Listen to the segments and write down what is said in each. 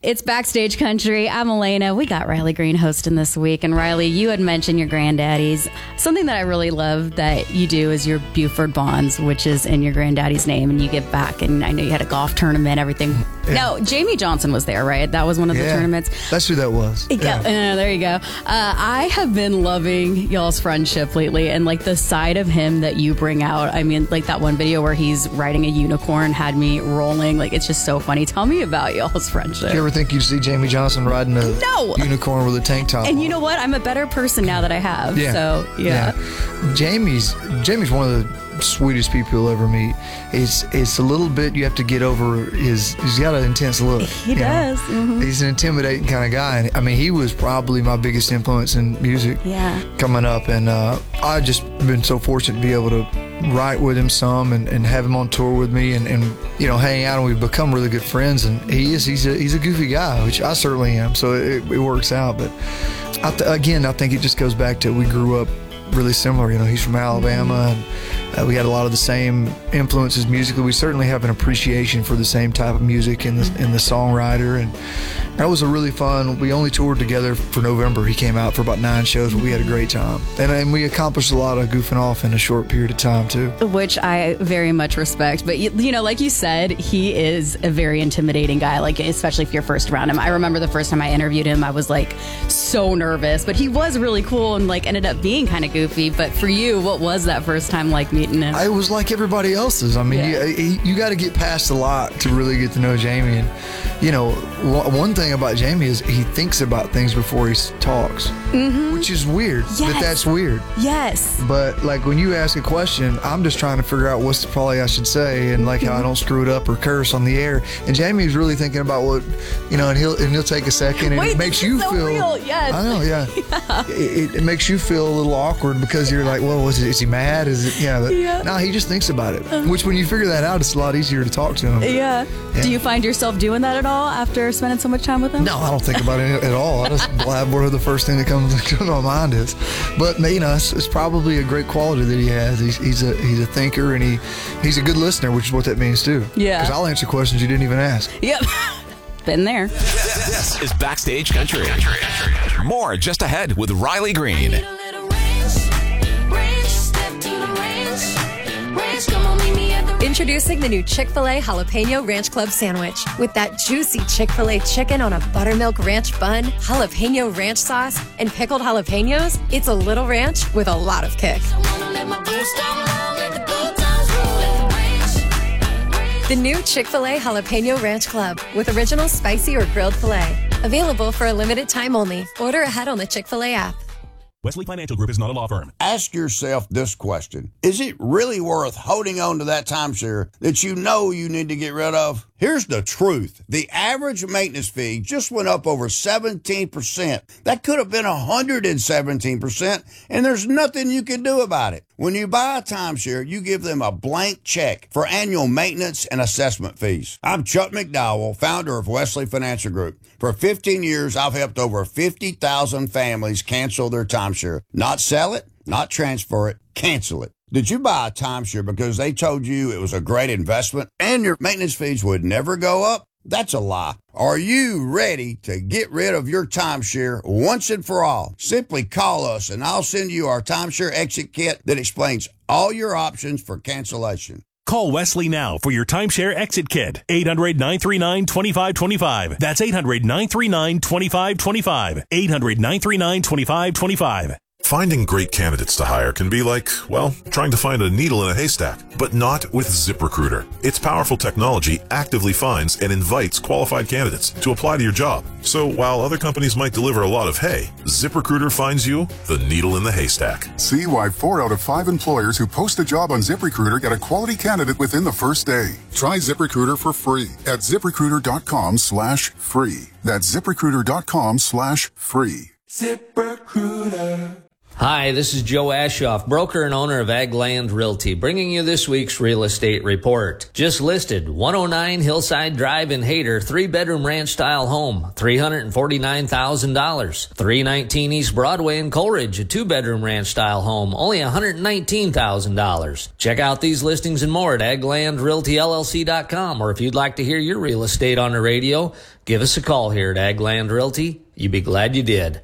It's Backstage Country. I'm Elena. We got Riley Green hosting this week. And Riley, you had mentioned your granddaddies. Something that I really love that you do is your Buford Bonds, which is in your granddaddy's name, and you give back. And I know you had a golf tournament, everything. Yeah. Now, Jamie Johnson was there, right? That was one of the tournaments. That's who that was. Yeah. There you go. I have been loving y'all's friendship lately, and like the side of him that you bring out. I mean, like that one video where he's riding a unicorn had me rolling. Like, it's just so funny. Tell me about y'all's friendship. Do you ever think you'd see Jamie Johnson riding a unicorn with a tank top And on? You know what? I'm a better person now that I have. Yeah. So, yeah. Jamie's one of the sweetest people you'll ever meet. It's a little bit, you have to get over he's got an intense look. He does. Mm-hmm. He's an intimidating kind of guy. And, I mean, he was probably my biggest influence in music coming up. And I've just been so fortunate to be able to write with him some and have him on tour with me and you know, hang out, and we've become really good friends. And he's a goofy guy, which I certainly am, so it works out. But I think it just goes back to we grew up really similar. You know, he's from Alabama, and we had a lot of the same influences musically. We certainly have an appreciation for the same type of music in the songwriter, and that was a really fun. We only toured together for November. He came out for about 9 shows, but we had a great time, and we accomplished a lot of goofing off in a short period of time too, which I very much respect. But you know, like you said, he is a very intimidating guy, like especially if you're first around him. I remember the first time I interviewed him, I was like so nervous, but he was really cool and like ended up being kind of goofy. But for you, what was that first time like meeting him? I was like everybody else's. I mean, you got to get past a lot to really get to know Jamie. And you know, one thing about Jamie is he thinks about things before he talks, which is weird. Yes. But that's weird. Yes. But like when you ask a question, I'm just trying to figure out what's probably I should say and like how I don't screw it up or curse on the air. And Jamie's really thinking about what, you know, and he'll take a second, and it makes you feel real. Yes. I know, yeah. It makes you feel a little awkward because you're like, well, is he mad? Is it No, he just thinks about it. Which when you figure that out, it's a lot easier to talk to him. Yeah. Do you find yourself doing that at all after spending so much time with him? No, I don't think about it at all. I just blab whatever the first thing that comes to my mind is. But you know, it's probably a great quality that he has. He's a thinker, and he's a good listener, which is what that means too. Yeah. Because I'll answer questions you didn't even ask. Yep. Been there. This is Backstage Country. More just ahead with Riley Green. Introducing the new Chick-fil-A Jalapeno Ranch Club Sandwich. With that juicy Chick-fil-A chicken on a buttermilk ranch bun, jalapeno ranch sauce, and pickled jalapenos, it's a little ranch with a lot of kick. The new Chick-fil-A Jalapeno Ranch Club with original spicy or grilled filet. Available for a limited time only. Order ahead on the Chick-fil-A app. Wesley Financial Group is not a law firm. Ask yourself this question. Is it really worth holding on to that timeshare that you know you need to get rid of? Here's the truth. The average maintenance fee just went up over 17%. That could have been 117%, and there's nothing you can do about it. When you buy a timeshare, you give them a blank check for annual maintenance and assessment fees. I'm Chuck McDowell, founder of Wesley Financial Group. For 15 years, I've helped over 50,000 families cancel their timeshare. Not sell it, not transfer it, cancel it. Did you buy a timeshare because they told you it was a great investment and your maintenance fees would never go up? That's a lie. Are you ready to get rid of your timeshare once and for all? Simply call us and I'll send you our timeshare exit kit that explains all your options for cancellation. Call Wesley now for your timeshare exit kit. 800-939-2525. That's 800-939-2525. 800-939-2525. Finding great candidates to hire can be like, well, trying to find a needle in a haystack, but not with ZipRecruiter. Its powerful technology actively finds and invites qualified candidates to apply to your job. So while other companies might deliver a lot of hay, ZipRecruiter finds you the needle in the haystack. See why 4 out of 5 employers who post a job on ZipRecruiter get a quality candidate within the first day. Try ZipRecruiter for free at ZipRecruiter.com/free. That's ZipRecruiter.com/free. ZipRecruiter. Hi, this is Joe Ashoff, broker and owner of Ag Land Realty, bringing you this week's real estate report. Just listed 109 Hillside Drive in Hayter, 3-bedroom ranch-style home, $349,000. 319 East Broadway in Coleridge, a 2-bedroom ranch-style home, only $119,000. Check out these listings and more at aglandrealtyllc.com, or if you'd like to hear your real estate on the radio, give us a call here at Ag Land Realty. You'd be glad you did.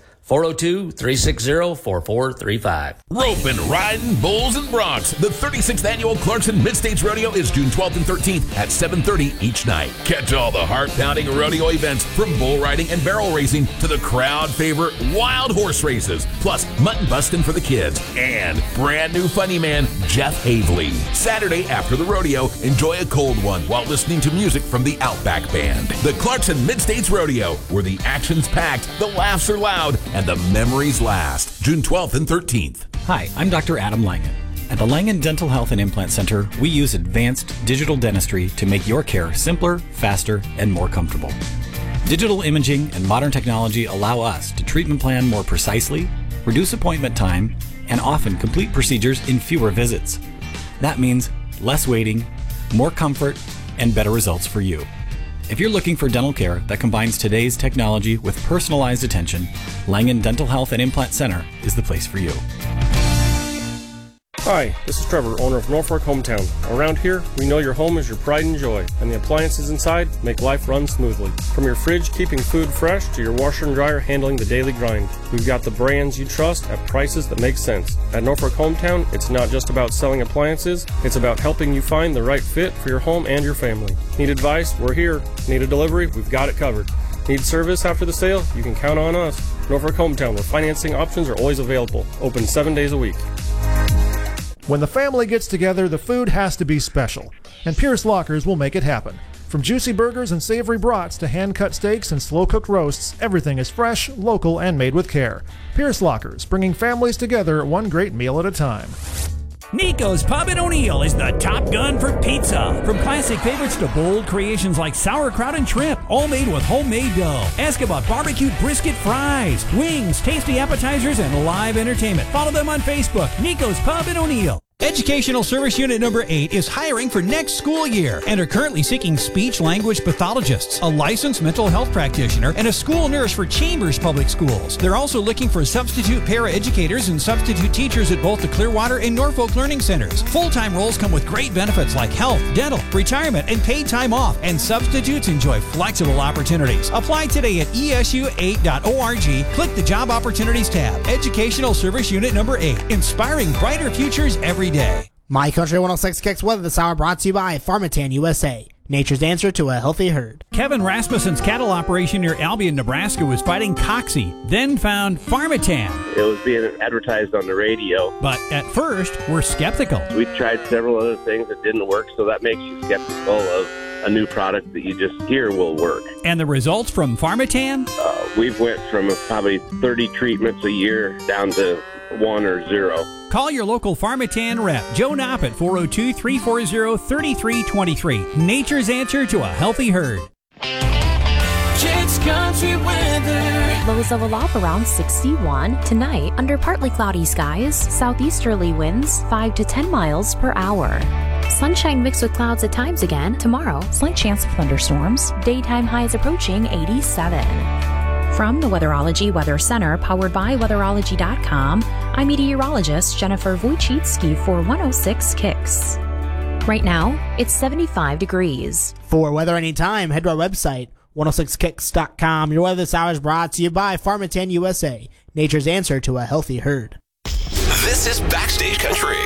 402-360-4435. Roping, riding, bulls, and broncs. The 36th Annual Clarkson Mid-States Rodeo is June 12th and 13th at 7:30 each night. Catch all the heart-pounding rodeo events from bull riding and barrel racing to the crowd favorite wild horse races, plus mutton busting for the kids, and brand new funny man Jeff Havley. Saturday after the rodeo, enjoy a cold one while listening to music from the Outback Band. The Clarkson Mid-States Rodeo, where the action's packed, the laughs are loud, and the memories last. June 12th and 13th. Hi, I'm Dr. Adam Langen. At the Langen Dental Health and Implant Center, we use advanced digital dentistry to make your care simpler, faster, and more comfortable. Digital imaging and modern technology allow us to treatment plan more precisely, reduce appointment time, and often complete procedures in fewer visits. That means less waiting, more comfort, and better results for you. If you're looking for dental care that combines today's technology with personalized attention, Langen Dental Health and Implant Center is the place for you. Hi, this is Trevor, owner of Norfolk Hometown. Around here, we know your home is your pride and joy, and the appliances inside make life run smoothly. From your fridge keeping food fresh to your washer and dryer handling the daily grind, we've got the brands you trust at prices that make sense. At Norfolk Hometown, it's not just about selling appliances, it's about helping you find the right fit for your home and your family. Need advice? We're here. Need a delivery? We've got it covered. Need service after the sale? You can count on us. Norfolk Hometown, where financing options are always available. Open 7 days a week. When the family gets together, the food has to be special, and Pierce Lockers will make it happen. From juicy burgers and savory brats to hand-cut steaks and slow-cooked roasts, everything is fresh, local, and made with care. Pierce Lockers, bringing families together one great meal at a time. Nico's Pub in O'Neill is the top gun for pizza. From classic favorites to bold creations like sauerkraut and shrimp, all made with homemade dough. Ask about barbecued brisket fries, wings, tasty appetizers, and live entertainment. Follow them on Facebook, Nico's Pub in O'Neill. Educational Service Unit number 8 is hiring for next school year and are currently seeking speech-language pathologists, a licensed mental health practitioner, and a school nurse for Chambers Public Schools. They're also looking for substitute paraeducators and substitute teachers at both the Clearwater and Norfolk Learning Centers. Full-time roles come with great benefits like health, dental, retirement, and paid time off, and substitutes enjoy flexible opportunities. Apply today at esu8.org. Click the Job Opportunities tab. Educational Service Unit number 8, inspiring brighter futures every day. My Country 106 Kicks weather this hour brought to you by Pharmatan USA, nature's answer to a healthy herd. Kevin Rasmussen's cattle operation near Albion, Nebraska was fighting Coxie, then found Pharmatan. It was being advertised on the radio. But at first, we're skeptical. We tried several other things that didn't work, so that makes you skeptical of a new product that you just hear will work. And the results from Pharmatan? We've went from probably 30 treatments a year down to 1 or 0. Call your local Pharmatan rep, Joe Knopp, at 402-340-3323. Nature's answer to a healthy herd. Jake's Country Weather. Lows of a low around 61. Tonight, under partly cloudy skies, southeasterly winds 5 to 10 miles per hour. Sunshine mixed with clouds at times again. Tomorrow, slight chance of thunderstorms. Daytime highs approaching 87. From the Weatherology Weather Center, powered by Weatherology.com, I'm meteorologist Jennifer Wojcicki for 106 Kicks. Right now, it's 75 degrees. For weather anytime, head to our website, 106kicks.com. Your weather this hour is brought to you by Pharmatan USA, nature's answer to a healthy herd. This is Backstage Country.